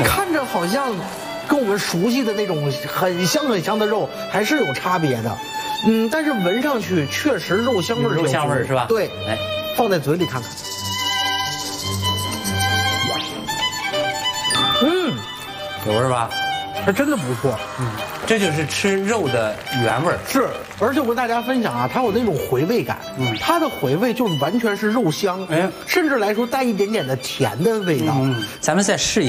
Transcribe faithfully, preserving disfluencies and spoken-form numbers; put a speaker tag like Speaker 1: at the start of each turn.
Speaker 1: 看着好像跟我们熟悉的那种很香很香的肉还是有差别的。嗯，但是闻上去确实肉香味儿，
Speaker 2: 肉香味儿是吧？
Speaker 1: 对，
Speaker 2: 哎，
Speaker 1: 放在嘴里看看。嗯，
Speaker 2: 有味儿吧？
Speaker 1: 还真的不错。
Speaker 2: 嗯，这就是吃肉的原味儿。
Speaker 1: 是，而且我跟大家分享啊，它有那种回味感。嗯，它的回味就完全是肉香，哎，甚至来说带一点点的甜的味道。
Speaker 2: 嗯，咱们再试一下。